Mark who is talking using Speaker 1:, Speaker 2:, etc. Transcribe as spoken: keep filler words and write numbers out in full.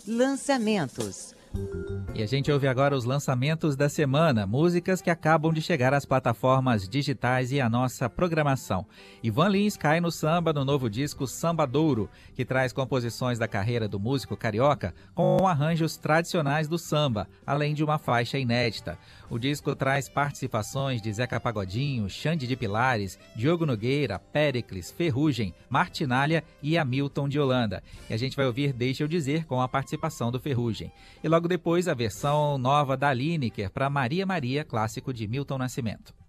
Speaker 1: Lançamentos.
Speaker 2: E a gente ouve agora os lançamentos da semana, músicas que acabam de chegar às plataformas digitais e à nossa programação. Ivan Lins cai no samba no novo disco Sambadouro, que traz composições da carreira do músico carioca com arranjos tradicionais do samba, além de uma faixa inédita. O disco traz participações de Zeca Pagodinho, Xande de Pilares, Diogo Nogueira, Péricles, Ferrugem, Martinália e Hamilton de Holanda. E a gente vai ouvir Deixa Eu Dizer com a participação do Ferrugem. E logo depois a versão nova da Lineker para Maria Maria, clássico de Milton Nascimento.